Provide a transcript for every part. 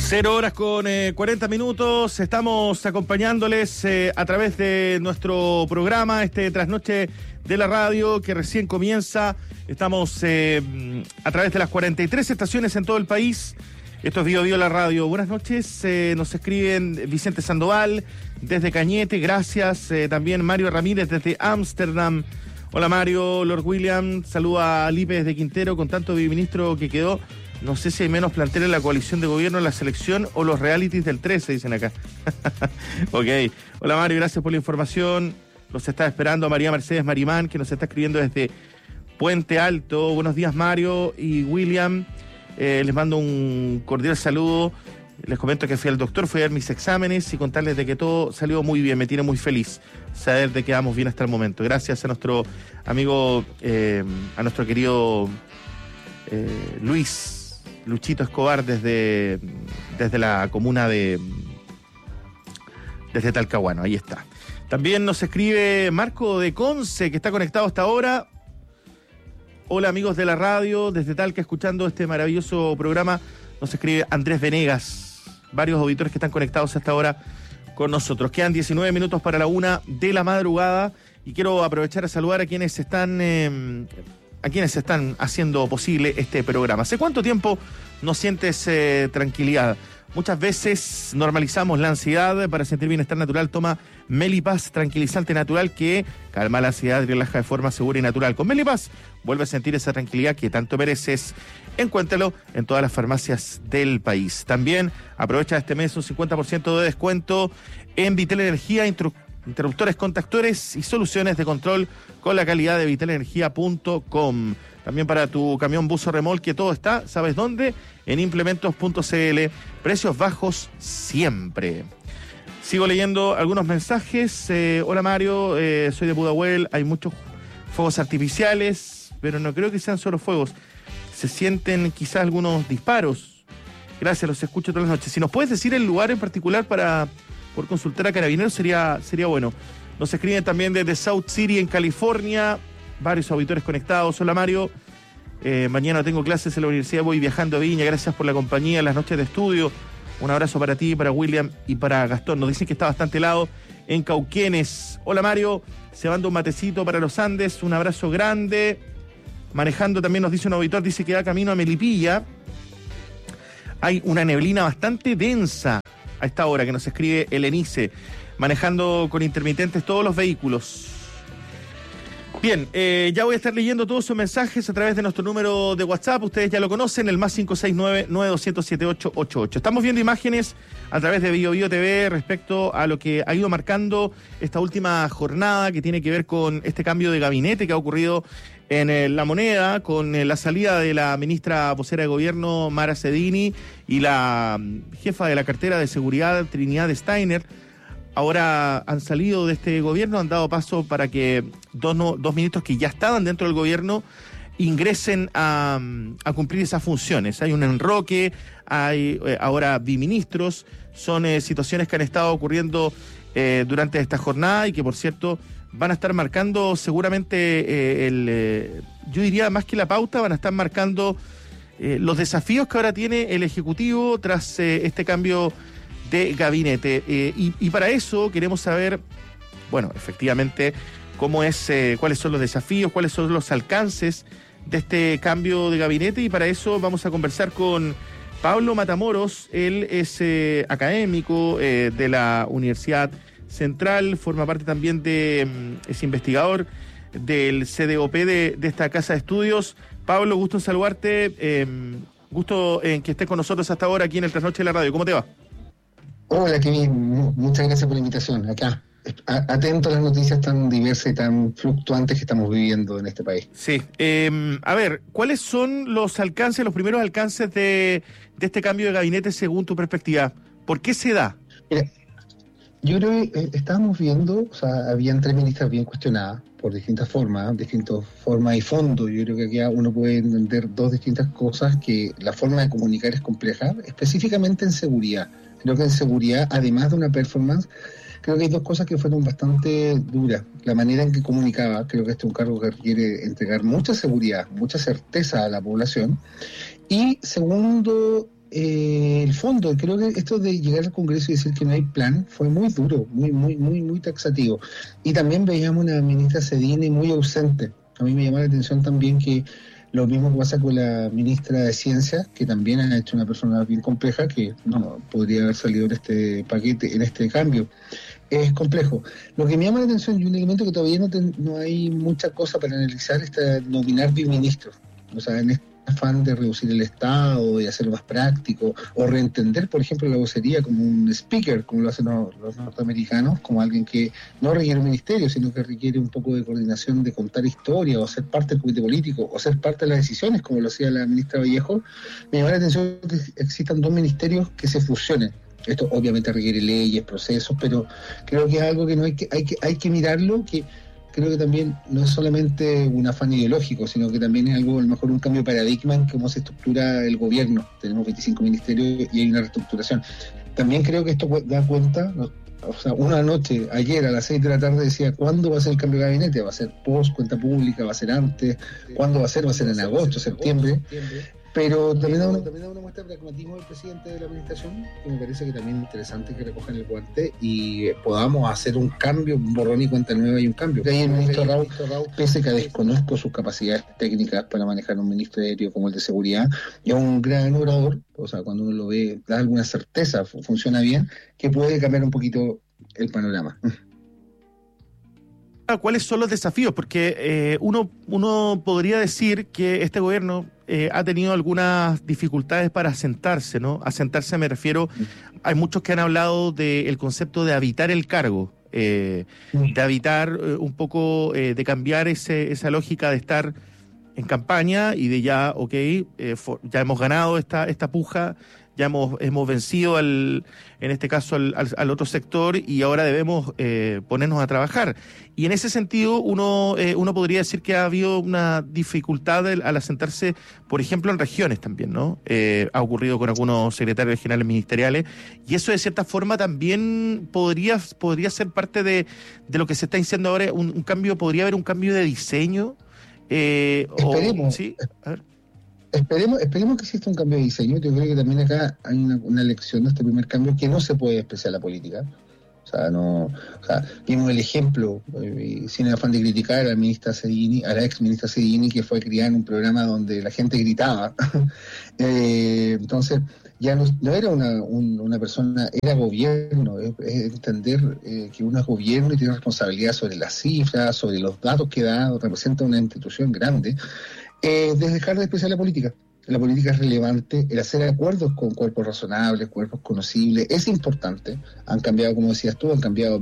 0 horas con 40 minutos. Estamos acompañándoles a través de nuestro programa, Trasnoche de la Radio, que recién comienza. Estamos a través de las 43 estaciones en todo el país. Esto es Bio Bio la Radio. Buenas noches. Nos escriben Vicente Sandoval desde Cañete. Gracias. También Mario Ramírez desde Ámsterdam. Hola Mario. Lord William. Saluda a Lipe desde Quintero. Con tanto viceministro que quedó, no sé si hay menos plantel en la coalición de gobierno, en la selección o los realities del 13, dicen acá. Ok. Hola Mario, gracias por la información. Los está esperando María Mercedes Marimán, que nos está escribiendo desde Puente Alto. Buenos días Mario y William. Les mando un cordial saludo. Les comento que fui al doctor, fui a ver mis exámenes y contarles de que todo salió muy bien. Me tiene muy feliz saber de que vamos bien hasta el momento. Gracias a nuestro amigo, a nuestro querido Luchito Escobar desde la comuna desde Talcahuano. Ahí está. También nos escribe Marco de Conce, que está conectado hasta ahora. Hola amigos de la radio, desde Talca, escuchando este maravilloso programa. Nos escribe Andrés Venegas, varios auditores que están conectados hasta ahora con nosotros. Quedan 19 minutos para la 1 de la madrugada y quiero aprovechar a saludar a quienes están haciendo posible este programa. ¿Hace cuánto tiempo no sientes tranquilidad? Muchas veces normalizamos la ansiedad. Para sentir bienestar natural, toma Melipaz, tranquilizante natural que calma la ansiedad y relaja de forma segura y natural. Con Melipaz vuelve a sentir esa tranquilidad que tanto mereces. Encuéntralo en todas las farmacias del país. También aprovecha este mes un 50% de descuento en Vitel Energía, interruptores, contactores y soluciones de control con la calidad de vitelenergia.com. También para tu camión, bus o remolque, todo está, ¿sabes dónde? En implementos.cl. Precios bajos siempre. Sigo leyendo algunos mensajes. Hola Mario, soy de Pudahuel. Hay muchos fuegos artificiales, pero no creo que sean solo fuegos. Se sienten quizás algunos disparos. Gracias, los escucho todas las noches. Si nos puedes decir el lugar en particular por consultar a Carabineros sería bueno. Nos escriben también desde South City en California, varios auditores conectados. Hola Mario, mañana tengo clases en la universidad, voy viajando a Viña, gracias por la compañía en las noches de estudio. Un abrazo para ti, para William y para Gastón. Nos dicen que está bastante helado en Cauquenes. Hola Mario, se manda un matecito para los Andes, un abrazo grande. Manejando también nos dice un auditor, dice que da camino a Melipilla. Hay una neblina bastante densa a esta hora, que nos escribe Elenice, manejando con intermitentes todos los vehículos. Bien, ya voy a estar leyendo todos sus mensajes a través de nuestro número de WhatsApp. Ustedes ya lo conocen, el más 569-9207-888. Estamos viendo imágenes a través de Bio Bio TV respecto a lo que ha ido marcando esta última jornada, que tiene que ver con este cambio de gabinete que ha ocurrido en La Moneda, con la salida de la ministra vocera de gobierno, Mara Cedini, y la jefa de la cartera de seguridad, Trinidad Steiner. Ahora han salido de este gobierno, han dado paso para que dos ministros que ya estaban dentro del gobierno ingresen a cumplir esas funciones. Hay un enroque, hay ahora biministros, son situaciones que han estado ocurriendo durante esta jornada y que, por cierto, van a estar marcando seguramente yo diría más que la pauta, van a estar marcando los desafíos que ahora tiene el Ejecutivo tras este cambio de gabinete. Y para eso queremos saber, bueno, efectivamente, cuáles son los desafíos, cuáles son los alcances de este cambio de gabinete, y para eso vamos a conversar con Pablo Matamoros. Él es académico de la Universidad Central, forma parte también es investigador del CDOP de esta casa de estudios. Pablo, gusto en saludarte, gusto en que estés con nosotros hasta ahora aquí en el Trasnoche de la Radio. ¿Cómo te va? Hola Kevin, muchas gracias por la invitación. Acá, atento a las noticias tan diversas y tan fluctuantes que estamos viviendo en este país. Sí, a ver, ¿cuáles son los primeros alcances de este cambio de gabinete según tu perspectiva? ¿Por qué se da? Mira, yo creo que estábamos viendo, habían 3 ministras bien cuestionadas por distintas formas y fondo. Yo creo que aquí uno puede entender 2 distintas cosas, que la forma de comunicar es compleja, específicamente en seguridad. Creo que en seguridad, además de una performance, creo que hay 2 cosas que fueron bastante duras. La manera en que comunicaba, creo que este es un cargo que requiere entregar mucha seguridad, mucha certeza a la población. Y segundo, el fondo. Creo que esto de llegar al Congreso y decir que no hay plan fue muy duro, muy taxativo. Y también veíamos una ministra Cedini muy ausente. A mí me llamó la atención también que lo mismo que pasa con la ministra de Ciencias, que también ha hecho una persona bien compleja, que no podría haber salido en este paquete, en este cambio. Es complejo. Lo que me llama la atención y un elemento que todavía no hay mucha cosa para analizar es nominar biministros. O sea, en este afán de reducir el Estado y hacerlo más práctico, o reentender, por ejemplo, la vocería como un speaker, como lo hacen los norteamericanos, como alguien que no requiere un ministerio, sino que requiere un poco de coordinación, de contar historia, o ser parte del comité político, o ser parte de las decisiones, como lo hacía la ministra Vallejo. Me llama la atención que existan dos ministerios que se fusionen. Esto obviamente requiere leyes, procesos, pero creo que es algo que no hay que mirarlo, que creo que también no es solamente un afán ideológico, sino que también es algo, a lo mejor, un cambio de paradigma en cómo se estructura el gobierno. Tenemos 25 ministerios y hay una reestructuración. También creo que esto da cuenta, ¿no? O sea, una noche, ayer a las 6 de la tarde decía, ¿cuándo va a ser el cambio de gabinete? ¿Va a ser post cuenta pública? ¿Va a ser antes? ¿Cuándo va a ser? ¿Va a ser en agosto, septiembre? Pero también da una muestra de pragmatismo del presidente de la administración, que me parece que también es interesante que recojan el guante y podamos hacer un cambio, un borrón y cuenta nueva y un cambio. Ahí el ministro Raúl, pese que desconozco sus capacidades técnicas para manejar un ministerio como el de seguridad, y es un gran orador, o sea, cuando uno lo ve, da alguna certeza, funciona bien, que puede cambiar un poquito el panorama. ¿Cuáles son los desafíos? Porque uno podría decir que este gobierno ha tenido algunas dificultades para asentarse, ¿no? Asentarse me refiero, hay muchos que han hablado del concepto de habitar el cargo, de habitar un poco, de cambiar esa lógica de estar en campaña y de ya, ya hemos ganado esta puja, ya hemos vencido en este caso al otro sector y ahora debemos ponernos a trabajar. Y en ese sentido uno podría decir que ha habido una dificultad al asentarse, por ejemplo, en regiones también, ¿no? Ha ocurrido con algunos secretarios regionales ministeriales y eso de cierta forma también podría ser parte de lo que se está diciendo ahora, un cambio, podría haber un cambio de diseño. Esperemos. ¿Sí? A ver. Esperemos que exista un cambio de diseño. Yo creo que también acá hay una lección de este primer cambio que no se puede despreciar la política. Vimos el ejemplo, sin el afán de criticar a la ex ministra Cedini, que fue criada en un programa donde la gente gritaba. Entonces, ya no era una persona, era gobierno. Es entender que uno es gobierno y tiene responsabilidad sobre las cifras, sobre los datos que da, representa una institución grande. De dejar de despreciar la política. La política es relevante, el hacer acuerdos con cuerpos razonables, cuerpos conocibles, es importante. Han cambiado, como decías tú,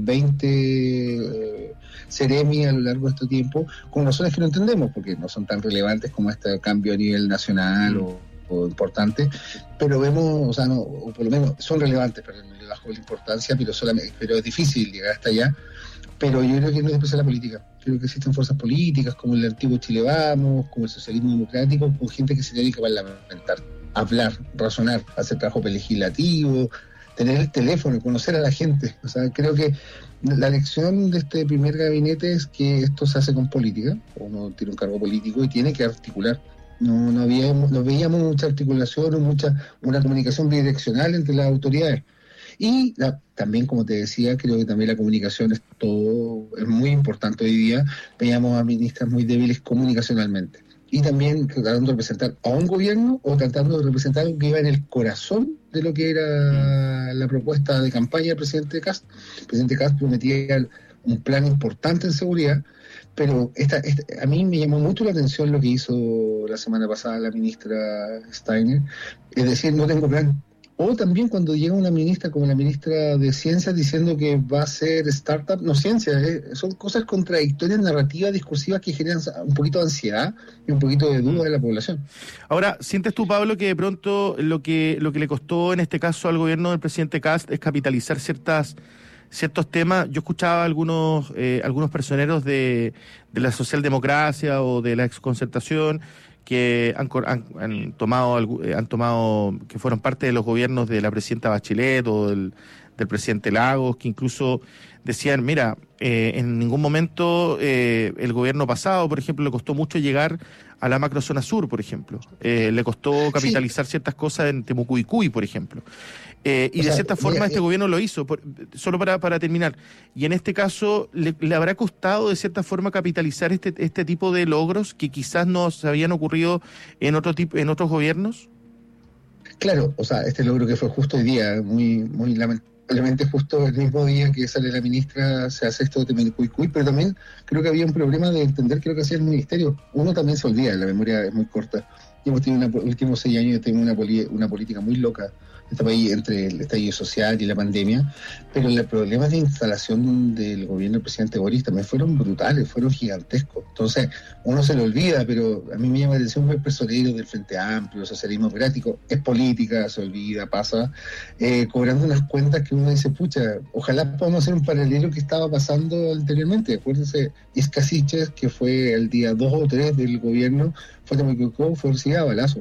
20 Ceremi a lo largo de este tiempo, con razones que no entendemos, porque no son tan relevantes como este cambio a nivel nacional o importante, pero vemos, o por lo menos son relevantes, pero le bajo la importancia, pero es difícil llegar hasta allá. Pero yo creo que no es despreciar la política. Creo que existen fuerzas políticas como el antiguo Chile Vamos, como el socialismo democrático, con gente que se dedica a parlamentar, hablar, razonar, hacer trabajo legislativo, tener el teléfono, conocer a la gente. O sea, creo que la lección de este primer gabinete es que esto se hace con política. Uno tiene un cargo político y tiene que articular. No veíamos mucha articulación o una comunicación bidireccional entre las autoridades. Y también, como te decía, creo que también la comunicación es muy importante hoy día. Veíamos a ministras muy débiles comunicacionalmente. Y también tratando de representar a un gobierno o tratando de representar algo que iba en el corazón de lo que era la propuesta de campaña del presidente Kast. El presidente Kast prometía un plan importante en seguridad, pero a mí me llamó mucho la atención lo que hizo la semana pasada la ministra Steiner, es decir, no tengo plan. O también cuando llega una ministra como la ministra de Ciencias diciendo que va a ser startup, no ciencia, son cosas contradictorias, narrativas, discursivas que generan un poquito de ansiedad y un poquito de duda de la población. Ahora, ¿sientes tú, Pablo, que de pronto lo que le costó en este caso al gobierno del presidente Kast es capitalizar ciertos temas? Yo escuchaba algunos personeros de la socialdemocracia o de la exconcertación que han tomado, que fueron parte de los gobiernos de la presidenta Bachelet o del presidente Lagos, que incluso decían, mira, en ningún momento el gobierno pasado, por ejemplo, le costó mucho llegar a la macrozona sur, por ejemplo. Le costó capitalizar ciertas cosas en Temucuicuy, por ejemplo. Y de cierta forma este gobierno lo hizo, solo para terminar. Y en este caso, ¿le habrá costado de cierta forma capitalizar este tipo de logros que quizás no se habían ocurrido en otros gobiernos? Claro, o sea, este logro que fue justo hoy día, muy lamentablemente justo el mismo día que sale la ministra, se hace esto de Temucuicuy, pero también creo que había un problema de entender qué es lo que hacía el ministerio. Uno también se olvida, la memoria es muy corta. Y hemos tenido los últimos 6 años tenemos una política muy loca en este país entre el estallido social y la pandemia, pero los problemas de instalación del gobierno del presidente Boric también fueron brutales, fueron gigantescos. Entonces, uno se lo olvida, pero a mí me llama la atención ver personeros del Frente Amplio, socialismo democrático, es política, se olvida, pasa, cobrando unas cuentas que uno dice, pucha, ojalá podamos hacer un paralelo que estaba pasando anteriormente. Acuérdense, Iscasiches, que fue el día 2 o 3 del gobierno, fue recibido a balazo,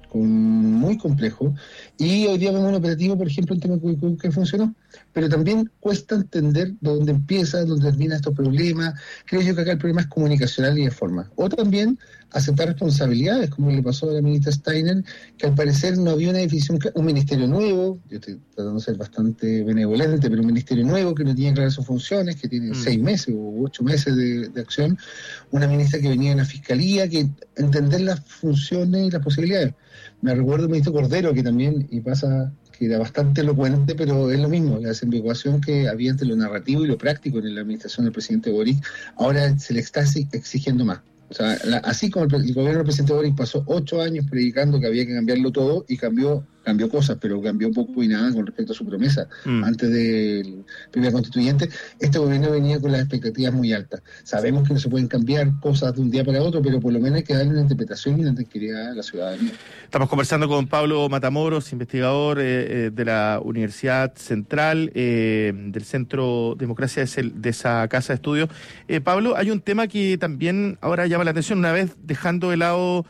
muy complejo, y hoy día vemos un operativo, por ejemplo, en Temucuicuy que funcionó, pero también cuesta entender dónde empieza, dónde termina estos problemas. Creo yo que acá el problema es comunicacional y de forma, o también aceptar responsabilidades, como le pasó a la ministra Steiner, que al parecer no había una definición, un ministerio nuevo, yo estoy tratando de ser bastante benevolente, pero un ministerio nuevo que no tiene claras sus funciones, que tiene 6 meses o 8 meses de acción, una ministra que venía de la fiscalía, que entender las funciones y las posibilidades. Me recuerdo el ministro Cordero, que también, y pasa que era bastante elocuente, pero es lo mismo, la desambiguación que había entre lo narrativo y lo práctico en la administración del presidente Boric, ahora se le está exigiendo más. O sea, así como el gobierno del presidente Boric pasó 8 años predicando que había que cambiarlo todo, y cambió cosas, pero cambió poco y nada con respecto a su promesa antes del primer constituyente. Este gobierno venía con las expectativas muy altas. Sabemos que no se pueden cambiar cosas de un día para otro, pero por lo menos hay que darle una interpretación y una tranquilidad a la ciudadanía. Estamos conversando con Pablo Matamoros, investigador de la Universidad Central, del Centro Democracia de esa casa de estudios. Pablo, hay un tema que también ahora llama la atención, una vez dejando de lado...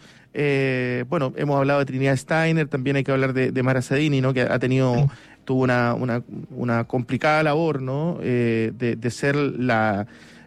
hemos hablado de Trinidad Steiner, también hay que hablar de Mara Sadini, ¿no? Que tuvo una complicada labor, ¿no? De ser la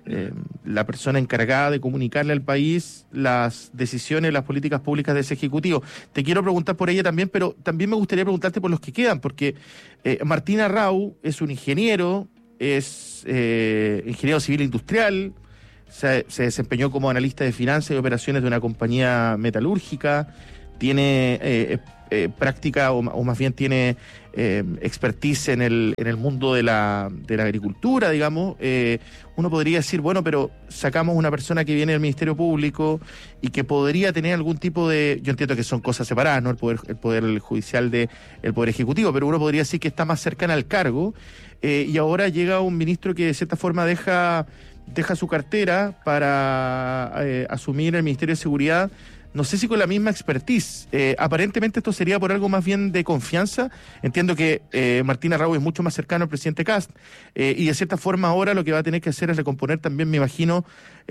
persona encargada de comunicarle al país las decisiones, las políticas públicas de ese Ejecutivo. Te quiero preguntar por ella también, pero también me gustaría preguntarte por los que quedan, porque Martín Arrau es un ingeniero, es ingeniero civil industrial, se desempeñó como analista de finanzas y operaciones de una compañía metalúrgica, tiene práctica o más bien tiene expertise en el mundo de la agricultura, digamos. Uno podría decir, bueno, pero sacamos una persona que viene del Ministerio Público y que podría tener algún tipo de... Yo entiendo que son cosas separadas, ¿no? El poder judicial del Poder Ejecutivo, pero uno podría decir que está más cercana al cargo, y ahora llega un ministro que de cierta forma deja su cartera para asumir el Ministerio de Seguridad, no sé si con la misma expertise. Aparentemente esto sería por algo más bien de confianza. Entiendo que Martín Arrau es mucho más cercano al presidente Kast, y de cierta forma ahora lo que va a tener que hacer es recomponer también, me imagino,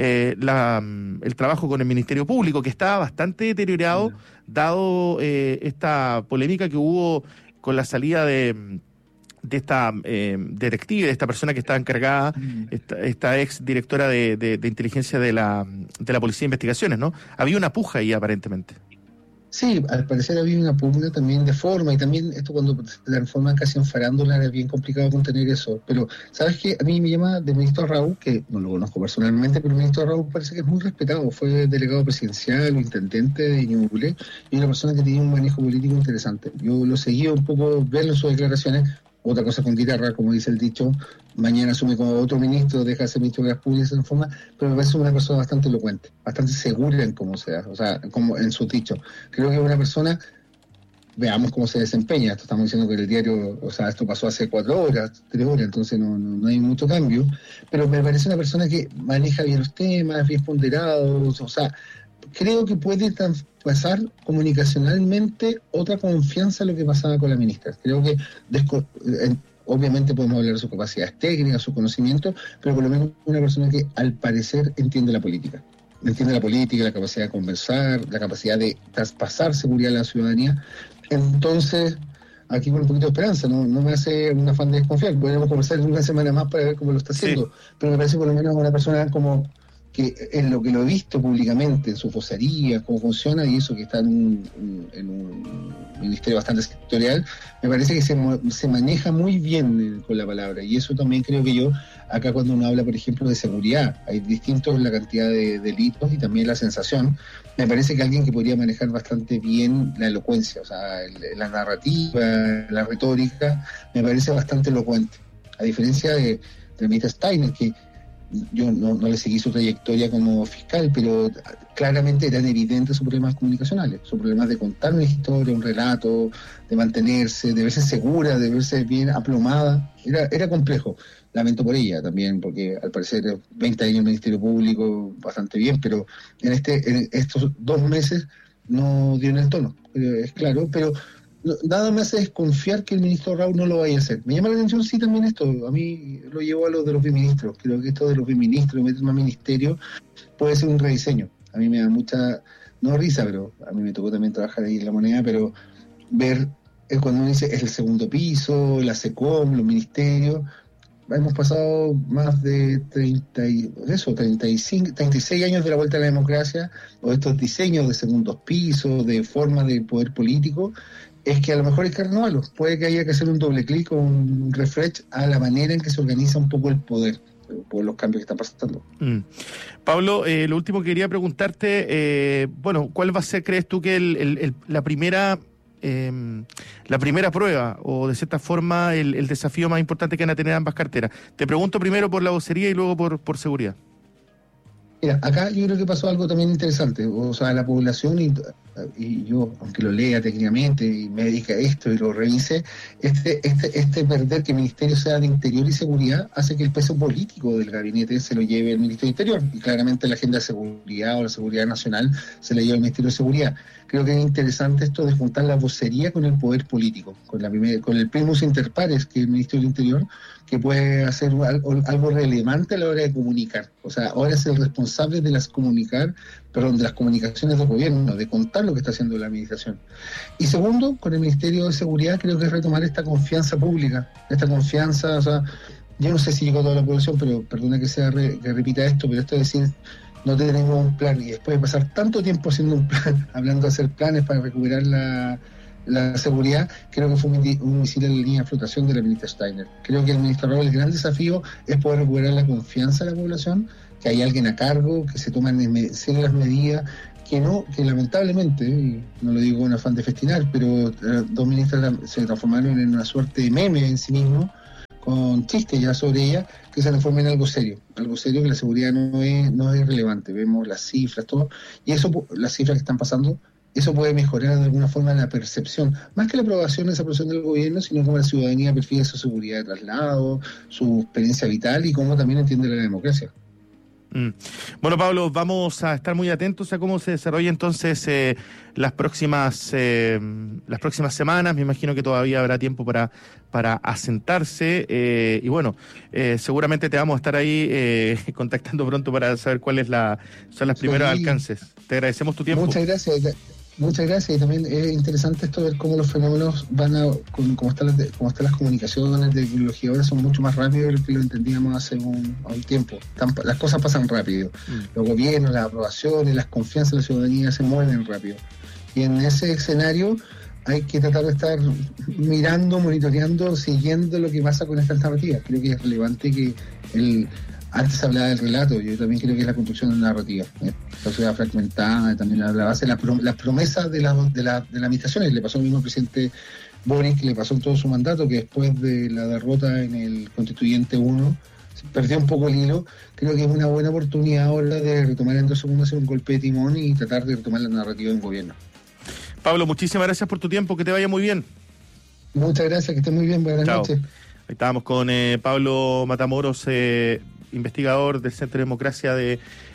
el trabajo con el Ministerio Público, que estaba bastante deteriorado, dado esta polémica que hubo con la salida de esta detective, de esta persona que estaba encargada, esta ex directora de inteligencia de la Policía de Investigaciones, ¿no? Había una puja ahí, aparentemente. Sí, al parecer había una pugna también de forma, y también esto cuando se transforman casi en farándula era bien complicado contener eso. Pero, ¿sabes qué? A mí me llama del ministro Arrau, que no lo conozco personalmente, pero el ministro Arrau parece que es muy respetado. Fue delegado presidencial o intendente de Ñuble, y una persona que tenía un manejo político interesante. Yo lo seguía un poco, verlo en sus declaraciones. Otra cosa con guitarra, como dice el dicho, mañana asume como otro ministro, deja de ser ministro de las públicas en forma, pero me parece una persona bastante elocuente, bastante segura en cómo sea, o sea, como en su dicho. Creo que es una persona, veamos cómo se desempeña. Esto estamos diciendo que el diario, o sea, esto pasó hace 4 horas, 3 horas, entonces no hay mucho cambio, pero me parece una persona que maneja bien los temas, bien ponderados, o sea, creo que puede traspasar comunicacionalmente otra confianza a lo que pasaba con la ministra. Creo que obviamente podemos hablar de sus capacidades técnicas, su conocimiento, pero por lo menos una persona que al parecer entiende la política. Entiende la política, la capacidad de conversar, la capacidad de traspasar seguridad a la ciudadanía. Entonces, aquí con un poquito de esperanza, no me hace un afán de desconfiar. Podríamos conversar en una semana más para ver cómo lo está haciendo, sí. Pero me parece por lo menos una persona como que en lo que lo he visto públicamente, en su vocería, cómo funciona, y eso que está en un ministerio bastante sectorial, me parece que se maneja muy bien con la palabra, y eso también creo que yo, acá cuando uno habla, por ejemplo, de seguridad, hay distintos la cantidad de delitos y también la sensación, me parece que alguien que podría manejar bastante bien la elocuencia, o sea, la narrativa, la retórica, me parece bastante elocuente, a diferencia del ministro Steiner, que yo no le seguí su trayectoria como fiscal, pero claramente eran evidentes sus problemas comunicacionales, sus problemas de contar una historia, un relato, de mantenerse, de verse segura, de verse bien aplomada. Era complejo. Lamento por ella también, porque al parecer 20 años en el Ministerio Público, bastante bien, pero en estos 2 meses no dio en el tono, es claro, pero nada me hace desconfiar que el ministro Raúl no lo vaya a hacer. Me llama la atención, sí, también esto. A mí lo llevo a los de los biministros. Creo que esto de los biministros, meter más ministerio, puede ser un rediseño. A mí me da mucha, no risa, pero a mí me tocó también trabajar ahí en La Moneda, pero ver, cuando uno dice es el segundo piso, la SECOM, los ministerios, hemos pasado más de 36 años de la vuelta a la democracia, o estos diseños de segundos pisos, de formas de poder político, es que a lo mejor es que renovarlo. Puede que haya que hacer un doble clic o un refresh a la manera en que se organiza un poco el poder por los cambios que están pasando. Pablo, lo último que quería preguntarte, ¿cuál va a ser, crees tú, que la primera prueba o de cierta forma el desafío más importante que van a tener ambas carteras? Te pregunto primero por la vocería y luego por seguridad. Mira, acá yo creo que pasó algo también interesante, o sea, la población y yo, aunque lo lea técnicamente y me dedique a esto y lo revise, este perder que el Ministerio sea de Interior y Seguridad hace que el peso político del gabinete se lo lleve el Ministerio de Interior, y claramente la agenda de seguridad o la seguridad nacional se la lleva el Ministerio de Seguridad. Creo que es interesante esto de juntar la vocería con el poder político, con el primus inter pares, que es el Ministerio del Interior, que puede hacer algo relevante a la hora de comunicar. O sea, ahora es el responsable de las comunicaciones del gobierno, de contar lo que está haciendo la administración. Y segundo, con el Ministerio de Seguridad, creo que es retomar esta confianza pública, esta confianza, o sea, yo no sé si llegó a toda la población, pero perdona que repita esto, pero esto es decir, no tenemos un plan, y después de pasar tanto tiempo haciendo un plan, hablando de hacer planes para recuperar la seguridad, creo que fue un misil en la línea de flotación de la ministra Steiner. Creo que el ministro Raúl, el gran desafío es poder recuperar la confianza de la población, que hay alguien a cargo, que se toman serias medidas, que lamentablemente, y no lo digo con afán de festinar, pero dos ministras se transformaron en una suerte de meme en sí mismo, con chistes ya sobre ella, que se transforme en algo serio que la seguridad no es relevante. Vemos las cifras, todo, y eso, las cifras que están pasando, eso puede mejorar de alguna forma la percepción, más que la aprobación de esa aprobación del gobierno, sino cómo la ciudadanía percibe su seguridad de traslado, su experiencia vital y cómo también entiende la democracia. Bueno, Pablo, vamos a estar muy atentos a cómo se desarrolla entonces las próximas semanas. Me imagino que todavía habrá tiempo para asentarse y seguramente te vamos a estar ahí contactando pronto para saber cuáles son los primeros alcances. Te agradecemos tu tiempo. Muchas gracias, y también es interesante esto ver cómo los fenómenos cómo están las comunicaciones de tecnología ahora, son mucho más rápidos de lo que lo entendíamos hace un tiempo. Las cosas pasan rápido, los gobiernos, las aprobaciones, las confianzas de la ciudadanía se mueven rápido, y en ese escenario hay que tratar de estar mirando, monitoreando, siguiendo lo que pasa con estas narrativas. Creo que es relevante que antes se hablaba del relato, yo también creo que es la construcción de una narrativa. La sociedad fragmentada, también la base de las promesas de la administración. Le pasó lo mismo al presidente Boric, que le pasó en todo su mandato, que después de la derrota en el Constituyente 1, perdió un poco el hilo. Creo que es una buena oportunidad ahora de retomar en 2 segundos, hacer un golpe de timón y tratar de retomar la narrativa del gobierno. Pablo, muchísimas gracias por tu tiempo, que te vaya muy bien. Muchas gracias, que estés muy bien, buenas noches. Ahí estábamos con Pablo Matamoros, investigador del Centro de Democracia de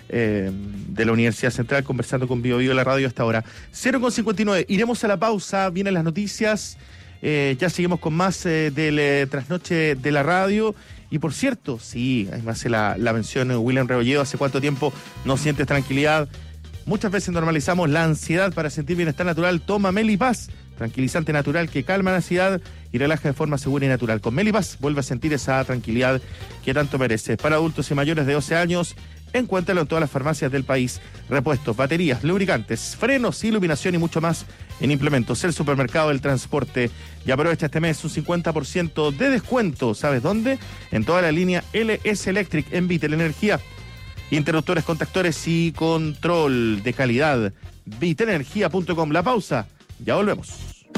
la Universidad Central, conversando con Bio Bio la radio hasta ahora. 0:59, iremos a la pausa, vienen las noticias, ya seguimos con más del trasnoche de la radio. Y por cierto, sí, me hace la mención William Rebolledo, ¿hace cuánto tiempo no sientes tranquilidad? Muchas veces normalizamos la ansiedad para sentir bienestar natural. Toma Melipaz, tranquilizante natural que calma la ansiedad y relaja de forma segura y natural. Con Melipaz vuelve a sentir esa tranquilidad que tanto merece. Para adultos y mayores de 12 años, encuéntralo en todas las farmacias del país. Repuestos, baterías, lubricantes, frenos, iluminación y mucho más en implementos. El supermercado del transporte. Y aprovecha este mes un 50% de descuento. ¿Sabes dónde? En toda la línea LS Electric en Vitel Energía. Interruptores, contactores y control de calidad. Vitenenergia.com. La pausa. Ya volvemos.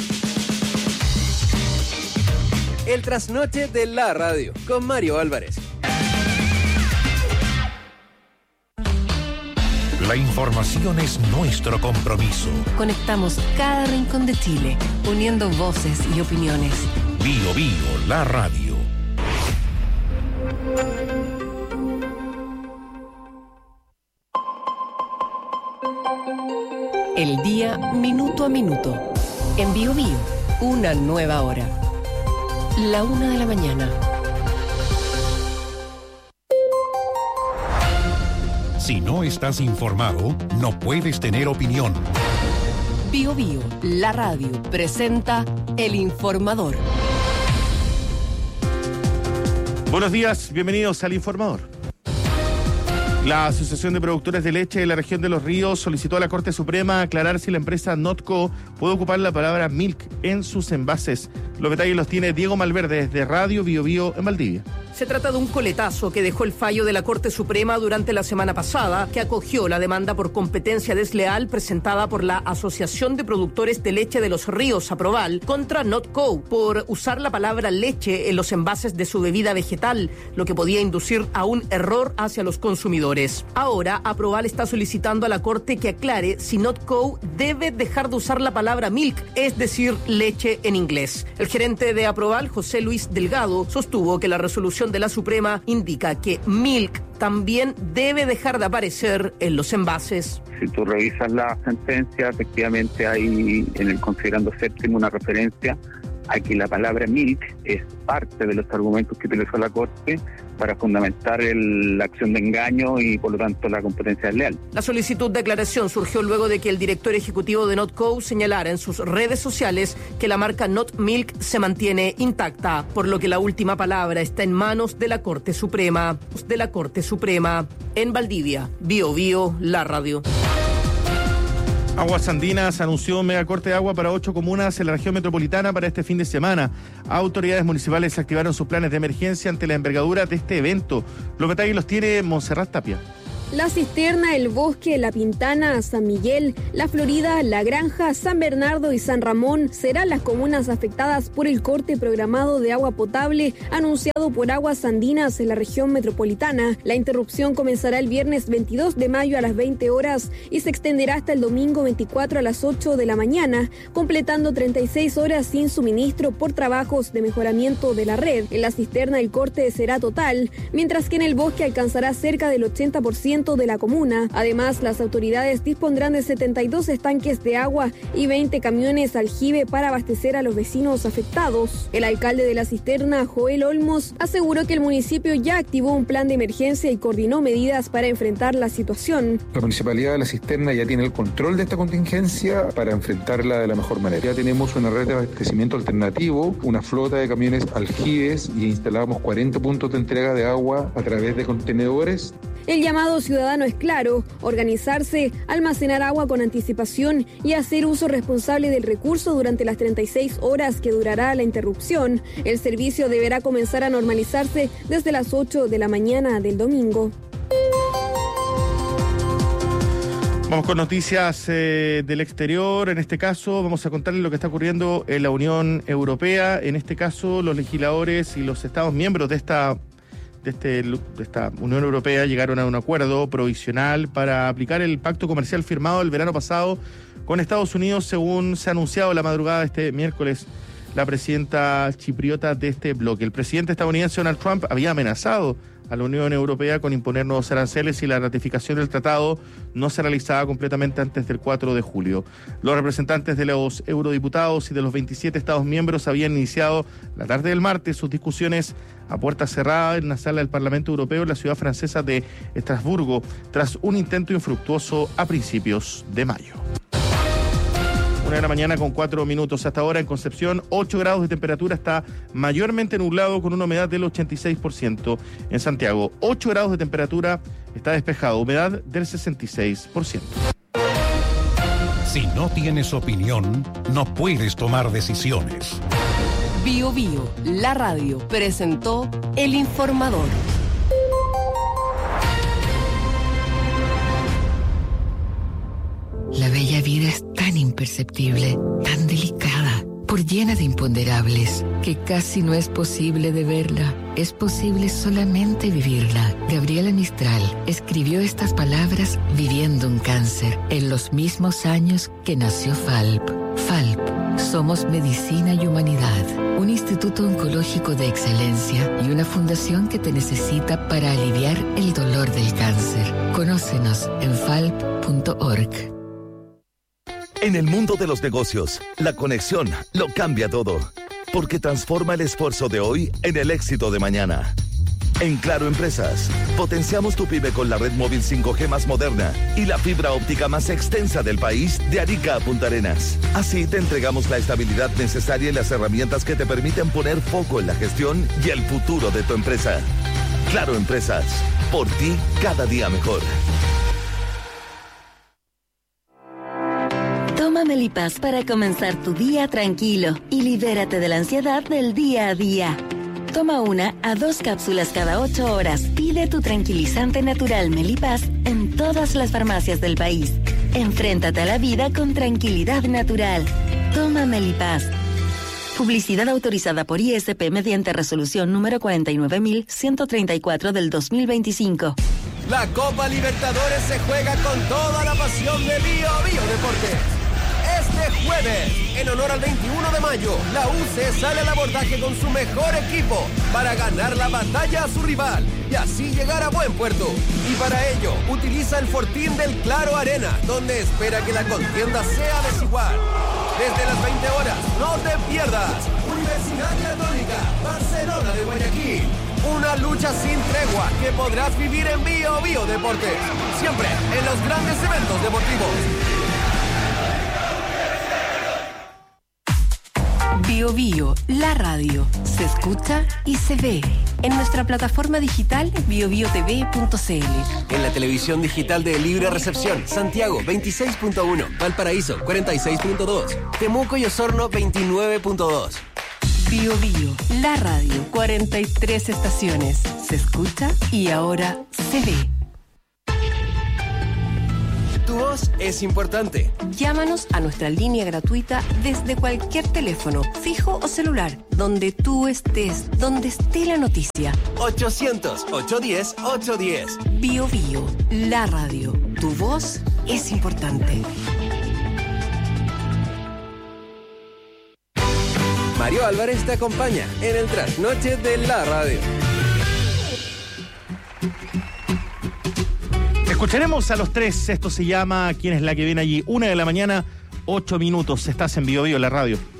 El trasnoche de la radio con Mario Álvarez. La información es nuestro compromiso. Conectamos cada rincón de Chile, uniendo voces y opiniones. Bio Bio, la radio. El día minuto a minuto. En Bio Bio, una nueva hora. 1:00 a.m. Si no estás informado, no puedes tener opinión. Bio Bio, la radio, presenta El Informador. Buenos días, bienvenidos al Informador. La Asociación de Productores de Leche de la Región de Los Ríos solicitó a la Corte Suprema aclarar si la empresa Notco puede ocupar la palabra milk en sus envases. Los detalles los tiene Diego Malverde desde Radio Bio Bio en Valdivia. Se trata de un coletazo que dejó el fallo de la Corte Suprema durante la semana pasada, que acogió la demanda por competencia desleal presentada por la Asociación de Productores de Leche de Los Ríos, Aproval, contra Notco por usar la palabra leche en los envases de su bebida vegetal, lo que podía inducir a un error hacia los consumidores. Ahora, Aproval está solicitando a la Corte que aclare si Notco debe dejar de usar la palabra milk, es decir, leche en inglés. El gerente de Aproval, José Luis Delgado, sostuvo que la resolución de la Suprema indica que milk también debe dejar de aparecer en los envases. Si tú revisas la sentencia, efectivamente hay en el considerando séptimo una referencia a que la palabra milk es parte de los argumentos que utilizó la Corte para fundamentar la acción de engaño y por lo tanto la competencia desleal. La solicitud de aclaración surgió luego de que el director ejecutivo de Notco señalara en sus redes sociales que la marca Not Milk se mantiene intacta, por lo que la última palabra está en manos de la Corte Suprema. En Valdivia, Bio Bio, la radio. Aguas Andinas anunció un megacorte de agua para 8 comunas en la región metropolitana para este fin de semana. Autoridades municipales activaron sus planes de emergencia ante la envergadura de este evento. Los detalles los tiene Montserrat Tapia. La Cisterna, El Bosque, La Pintana, San Miguel, La Florida, La Granja, San Bernardo y San Ramón serán las comunas afectadas por el corte programado de agua potable anunciado por Aguas Andinas en la región metropolitana. La interrupción comenzará el viernes 22 de mayo a las 20 horas y se extenderá hasta el domingo 24 a las 8 de la mañana, completando 36 horas sin suministro por trabajos de mejoramiento de la red. En La Cisterna el corte será total, mientras que en El Bosque alcanzará cerca del 80% de la comuna. Además, las autoridades dispondrán de 72 estanques de agua y 20 camiones aljibe para abastecer a los vecinos afectados. El alcalde de La Cisterna, Joel Olmos, aseguró que el municipio ya activó un plan de emergencia y coordinó medidas para enfrentar la situación. La Municipalidad de La Cisterna ya tiene el control de esta contingencia para enfrentarla de la mejor manera. Ya tenemos una red de abastecimiento alternativo, una flota de camiones aljibes y instalamos 40 puntos de entrega de agua a través de contenedores. El llamado ciudadano es claro: organizarse, almacenar agua con anticipación y hacer uso responsable del recurso durante las 36 horas que durará la interrupción. El servicio deberá comenzar a normalizarse desde las 8 de la mañana del domingo. Vamos con noticias del exterior. En este caso vamos a contarles lo que está ocurriendo en la Unión Europea. En este caso, los legisladores y los Estados miembros de esta Unión Europea llegaron a un acuerdo provisional para aplicar el pacto comercial firmado el verano pasado con Estados Unidos, según se ha anunciado la madrugada de este miércoles la presidenta chipriota de este bloque. El presidente estadounidense Donald Trump había amenazado a la Unión Europea con imponer nuevos aranceles si la ratificación del tratado no se realizaba completamente antes del 4 de julio. Los representantes de los eurodiputados y de los 27 Estados miembros habían iniciado la tarde del martes sus discusiones a puerta cerrada en una sala del Parlamento Europeo en la ciudad francesa de Estrasburgo, tras un intento infructuoso a principios de mayo. 1 de la mañana con 4 minutos. Hasta ahora en Concepción, 8 grados de temperatura, está mayormente nublado con una humedad del 86%. En Santiago, 8 grados de temperatura, está despejado, humedad del 66%. Si no tienes opinión, no puedes tomar decisiones. Bio Bio, la radio, presentó El Informador. La bella vida es tan imperceptible, tan delicada, por llena de imponderables, que casi no es posible de verla. Es posible solamente vivirla. Gabriela Mistral escribió estas palabras viviendo un cáncer, en los mismos años que nació FALP. FALP, somos medicina y humanidad, un instituto oncológico de excelencia y una fundación que te necesita para aliviar el dolor del cáncer. Conócenos en falp.org. En el mundo de los negocios, la conexión lo cambia todo, porque transforma el esfuerzo de hoy en el éxito de mañana. En Claro Empresas, potenciamos tu pyme con la red móvil 5G más moderna y la fibra óptica más extensa del país, de Arica a Punta Arenas. Así te entregamos la estabilidad necesaria y las herramientas que te permiten poner foco en la gestión y el futuro de tu empresa. Claro Empresas, por ti cada día mejor. Toma Melipaz para comenzar tu día tranquilo y libérate de la ansiedad del día a día. Toma 1 a 2 cápsulas cada 8 horas. Pide tu tranquilizante natural Melipaz en todas las farmacias del país. Enfréntate a la vida con tranquilidad natural. Toma Melipaz. Publicidad autorizada por ISP mediante resolución número 49.134 del 2025. La Copa Libertadores se juega con toda la pasión de Bio Bio Deportes. Este jueves, en honor al 21 de mayo, la UC sale al abordaje con su mejor equipo para ganar la batalla a su rival y así llegar a buen puerto. Y para ello, utiliza el fortín del Claro Arena, donde espera que la contienda sea desigual. Desde las 20 horas, no te pierdas Universidad Católica, Barcelona de Guayaquil. Una lucha sin tregua que podrás vivir en Bio Bio Deportes. Siempre en los grandes eventos deportivos. Bio Bio, la radio, se escucha y se ve en nuestra plataforma digital biobiotv.cl. En la televisión digital de Libre Recepción, Santiago 26.1, Valparaíso 46.2, Temuco y Osorno 29.2. Bio Bio, la radio, 43 estaciones, se escucha y ahora se ve. Tu voz es importante. Llámanos a nuestra línea gratuita desde cualquier teléfono, fijo o celular, donde tú estés, donde esté la noticia. 800-810-810. Bio Bio, la radio. Tu voz es importante. Mario Álvarez te acompaña en el trasnoche de la radio. Escucharemos a los tres. Esto se llama ¿Quién es la que viene allí? 1 de la mañana, 8 minutos. Estás en Bio Bio, la radio.